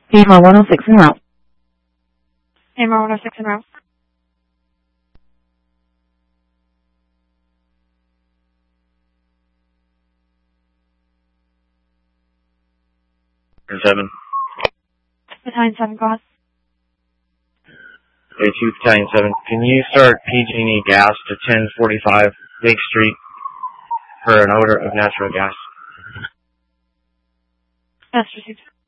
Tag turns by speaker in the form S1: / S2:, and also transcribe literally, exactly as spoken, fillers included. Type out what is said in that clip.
S1: A M R one oh six en route.
S2: A M R one oh six en route.
S3: seven.
S2: Battalion seven, go ahead.
S3: A two, Battalion seven. Can you start P G and E gas to ten forty-five Lake Street for an odor of natural gas?
S2: That's received.